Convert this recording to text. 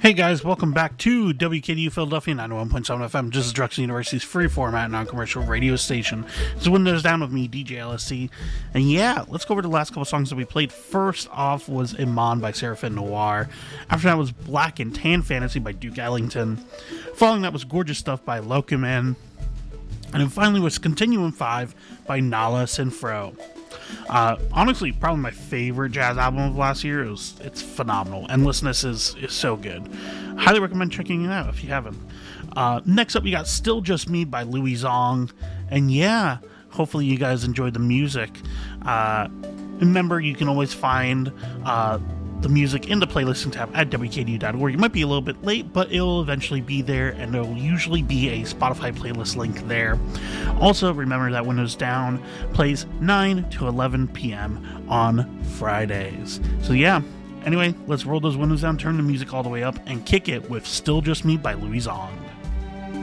Hey guys, welcome back to WKDU Philadelphia 91.7 FM. This is Drexel University's free format non-commercial radio station. It's Windows Down with me, DJ LSC. And yeah, let's go over the last couple songs that we played. First off was Iman by Seraphim Noir. After that was Black and Tan Fantasy by Duke Ellington. Following that was Gorgeous Stuff by Locoman. And then finally was Continuum 5 by Nala Sinfro. Honestly, probably my favorite jazz album of last year. It's phenomenal. Endlessness is so good. Highly recommend checking it out if you haven't. Next up, we got Still Just Me by Louis Zong. And yeah, hopefully you guys enjoyed the music. Remember, you can always find the music in the playlisting tab at WKDU.org. It might be a little bit late, but it will eventually be there, and there will usually be a Spotify playlist link there. Also, remember that Windows Down plays 9 to 11 p.m. on Fridays. So yeah, anyway, let's roll those windows down, turn the music all the way up, and kick it with Still Just Me by Louis Zong.